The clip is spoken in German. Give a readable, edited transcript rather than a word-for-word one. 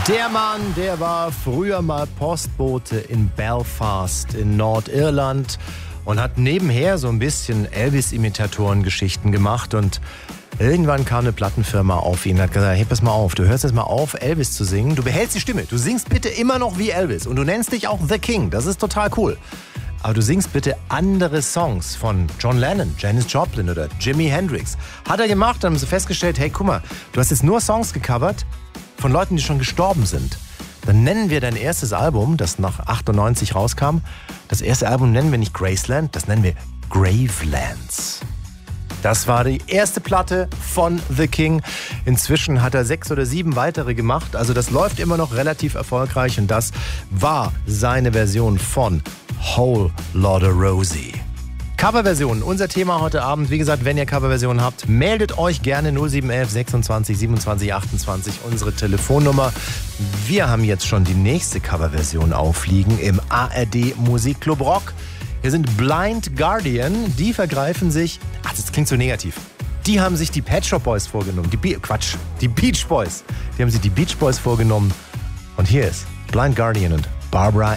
Der Mann, der war früher mal Postbote in Belfast in Nordirland und hat nebenher so ein bisschen Elvis-Imitatoren-Geschichten gemacht. Und irgendwann kam eine Plattenfirma auf ihn und hat gesagt, hey, pass mal auf, du hörst jetzt mal auf, Elvis zu singen. Du behältst die Stimme, du singst bitte immer noch wie Elvis und du nennst dich auch The King, das ist total cool. Aber du singst bitte andere Songs von John Lennon, Janis Joplin oder Jimi Hendrix. Hat er gemacht, dann haben sie festgestellt, hey, guck mal, du hast jetzt nur Songs gecovert von Leuten, die schon gestorben sind. Dann nennen wir dein erstes Album, das nach 98 rauskam, das erste Album nennen wir nicht Graceland, das nennen wir Gravelands. Das war die erste Platte von The King. Inzwischen hat er 6 oder 7 weitere gemacht. Also das läuft immer noch relativ erfolgreich. Und das war seine Version von Whole Lotta Rosie. Coverversionen, unser Thema heute Abend. Wie gesagt, wenn ihr Coverversionen habt, meldet euch gerne 0711 26 27 28, unsere Telefonnummer. Wir haben jetzt schon die nächste Coverversion aufliegen im ARD Musikclub Rock. Hier sind Blind Guardian, die vergreifen sich, das klingt so negativ, die haben sich die Pet Shop Boys vorgenommen, die Beach Boys. Die haben sich die Beach Boys vorgenommen und hier ist Blind Guardian und Barbara